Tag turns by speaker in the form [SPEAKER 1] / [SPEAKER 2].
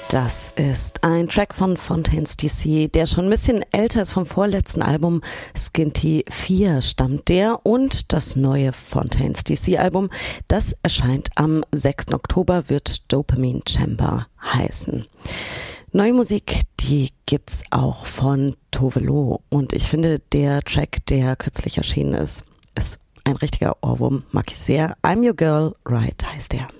[SPEAKER 1] Das ist ein Track von Fontaines DC, der schon ein bisschen älter ist, vom vorletzten Album. Skinty 4 stammt der, und das neue Fontaines DC Album, das erscheint am 6. Oktober, wird Dopamine Chamber heißen. Neue Musik, die gibt's auch von Tove Lo, und ich finde, der Track, der kürzlich erschienen ist ein richtiger Ohrwurm, mag ich sehr. I'm Your Girl, Right heißt der.